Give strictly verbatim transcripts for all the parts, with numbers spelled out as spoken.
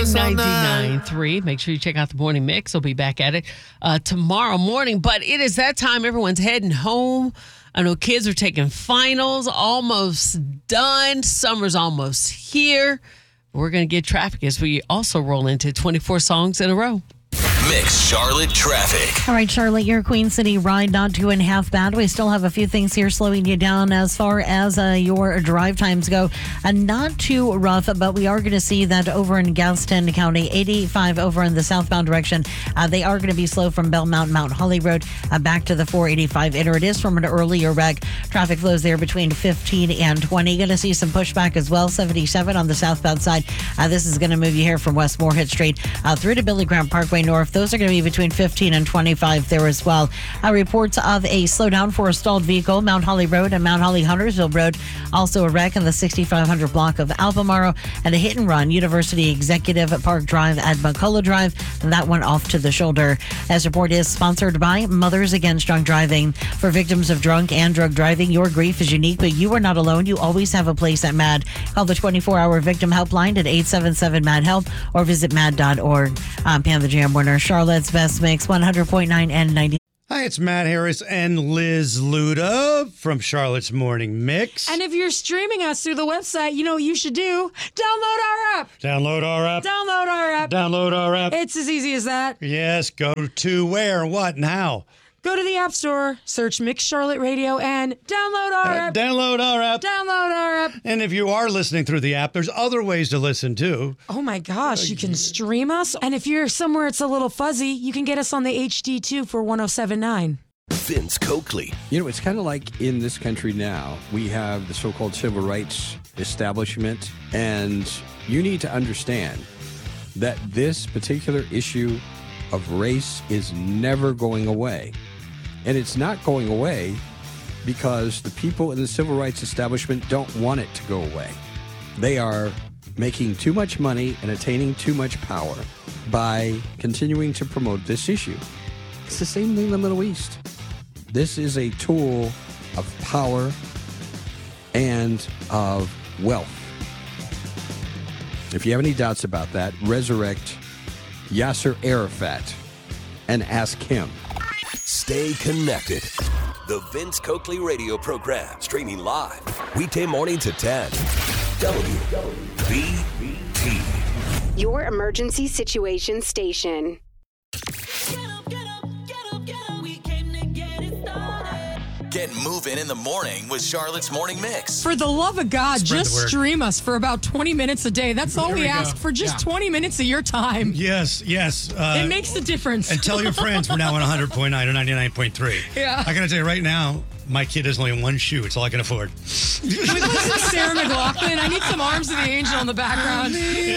Kiss on ninety-nine that. point three. Make sure you check out the morning mix. We'll be back at it uh, tomorrow morning. But it is that time. Everyone's heading home. I know kids are taking finals, almost done. Summer's almost here. We're going to get traffic as we also roll into twenty-four songs in a row. Mix Charlotte traffic. All right, Charlotte, your Queen City ride not too and half bad. We still have a few things here slowing you down as far as uh, your drive times go. Uh, not too rough, but we are going to see that over in Gaston County, eighty-five over in the southbound direction. Uh, they are going to be slow from Belmont, Mount Holly Road uh, back to the four eighty-five inner. It is from an earlier wreck. Traffic flows there between fifteen and twenty. Going to see some pushback as well. seventy-seven on the southbound side. Uh, this is going to move you here from West Moorhead Street uh, through to Billy Graham Parkway North. Those are going to be between fifteen and twenty-five there as well. Uh, reports of a slowdown for a stalled vehicle, Mount Holly Road and Mount Holly Huntersville Road. Also a wreck in the sixty-five hundred block of Albemarle, and a hit and run, University Executive Park Drive at McCullough Drive. That one off to the shoulder. This report is sponsored by Mothers Against Drunk Driving. For victims of drunk and drug driving, your grief is unique, but you are not alone. You always have a place at MAD. Call the twenty-four hour victim helpline at eight seven seven MAD HELP or visit mad dot org. I'm Pam the Jam Winner. Charlotte's Best Mix, one hundred point nine and ninety. Hi, it's Matt Harris and Liz Luda from Charlotte's Morning Mix. And if you're streaming us through the website, you know what you should do? Download our app. Download our app. Download our app. Download our app. It's as easy as that. Yes, go to where, what, and how? Go to the App Store, search Mix Charlotte Radio, and download our Uh, app. download our app. Download our app. And if you are listening through the app, there's other ways to listen too. Oh my gosh, you can stream us. And if you're somewhere it's a little fuzzy, you can get us on the H D two for one oh seven point nine. Vince Coakley. You know, it's kind of like in this country now, we have the so-called civil rights establishment, and you need to understand that this particular issue of race is never going away. And it's not going away because the people in the civil rights establishment don't want it to go away. They are making too much money and attaining too much power by continuing to promote this issue. It's the same thing in the Middle East. This is a tool of power and of wealth. If you have any doubts about that, resurrect Yasser Arafat and ask him. Stay connected. The Vince Coakley radio program, streaming live, weekday morning to ten. W B T. Your emergency situation station. Get moving in the morning with Charlotte's Morning Mix. For the love of God, Spread just the word. stream us for about twenty minutes a day. That's all There we, we go. ask for, just Yeah. twenty minutes of your time. Yes, yes. Uh, It makes a difference. and tell your friends we're now on one hundred point nine or ninety-nine point three. Yeah. I got to tell you right now, my kid is only in one shoe. It's all I can afford. Can we listen to Sarah McLachlan? I need some Arms of the Angel in the background.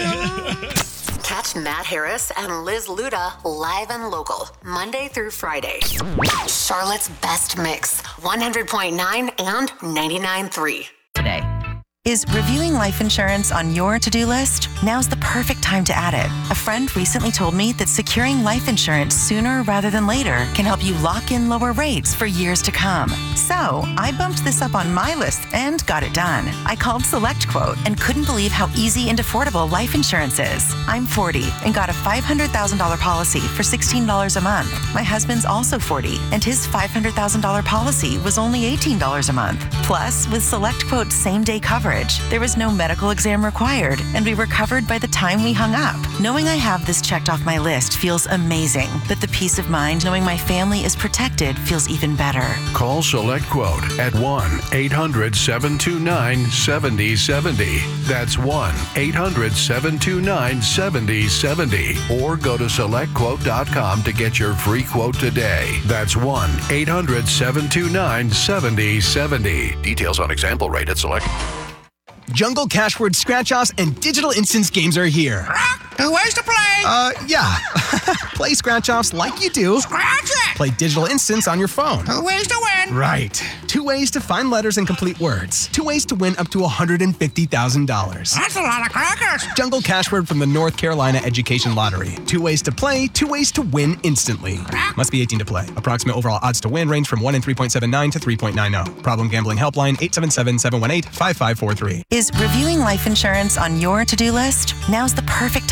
Catch Matt Harris and Liz Luda live and local, Monday through Friday. Charlotte's Best Mix, one hundred point nine and ninety-nine point three. Today. Is reviewing life insurance on your to-do list? Now's the perfect time to add it. A friend recently told me that securing life insurance sooner rather than later can help you lock in lower rates for years to come. So I bumped this up on my list and got it done. I called SelectQuote and couldn't believe how easy and affordable life insurance is. I'm forty and got a five hundred thousand dollars policy for sixteen dollars a month. My husband's also forty and his five hundred thousand dollars policy was only eighteen dollars a month. Plus, with SelectQuote's same-day coverage, there was no medical exam required, and we were covered by the time we hung up. Knowing I have this checked off my list feels amazing, but the peace of mind knowing my family is protected feels even better. Call SelectQuote at one eight hundred seven two nine seven zero seven zero. That's one eight hundred seven two nine seven zero seven zero. Or go to select quote dot com to get your free quote today. That's one eight hundred seven two nine seven zero seven zero. Details on example rate at Select. Jungle Cashword Scratch-Offs and Digital Instance games are here. Two ways to play. Uh, yeah. Play Scratch-Offs like you do. Scratch it. Play Digital Instance on your phone. Two ways to win. Right. Two ways to find letters and complete words. Two ways to win up to one hundred fifty thousand dollars. That's a lot of crackers. Jungle Cashword from the North Carolina Education Lottery. Two ways to play, two ways to win instantly. Must be eighteen to play. Approximate overall odds to win range from one in three point seven nine to three point nine zero. Problem gambling helpline eight seven seven, seven one eight, five five four three. Is reviewing life insurance on your to-do list? Now's the perfect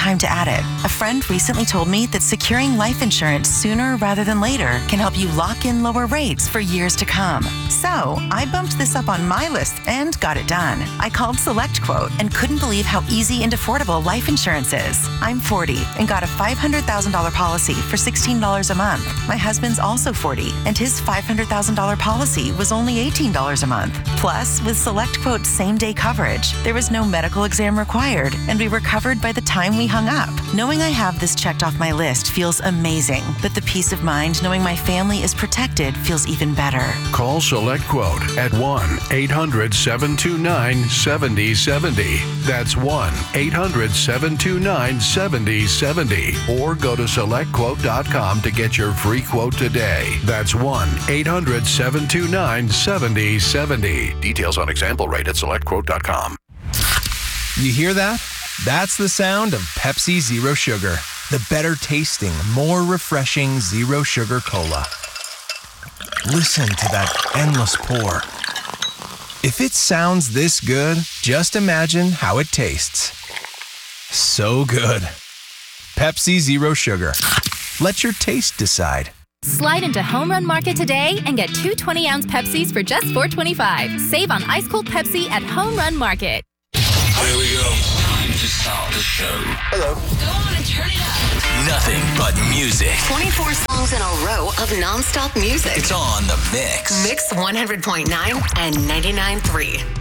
time to add it. A friend recently told me that securing life insurance sooner rather than later can help you lock in lower rates for years to come. So I bumped this up on my list and got it done. I called SelectQuote and couldn't believe how easy and affordable life insurance is. I'm forty and got a five hundred thousand dollars policy for sixteen dollars a month. My husband's also forty and his five hundred thousand dollars policy was only eighteen dollars a month. Plus, with SelectQuote's same-day coverage, there was no medical exam required and we were covered by the time we hung up. Knowing I have this checked off my list feels amazing, but the peace of mind knowing my family is protected feels even better. Call SelectQuote at one eight hundred seven two nine seven zero seven zero. That's one eight hundred seven two nine seven zero seven zero. Or go to select quote dot com to get your free quote today. That's one eight hundred seven two nine seven zero seven zero. Details on example rate at select quote dot com. You hear that? That's the sound of Pepsi Zero Sugar. The better tasting, more refreshing zero sugar cola. Listen to that endless pour. If it sounds this good, just imagine how it tastes. So good. Pepsi Zero Sugar. Let your taste decide. Slide into Home Run Market today and get two twenty-ounce Pepsis for just four twenty-five. Save on ice-cold Pepsi at Home Run Market. Here we go. Time to start the show. Hello. Go on and turn it up. Nothing but music. twenty-four songs in a row of nonstop music. It's on the Mix. Mix one hundred point nine and ninety-nine point three.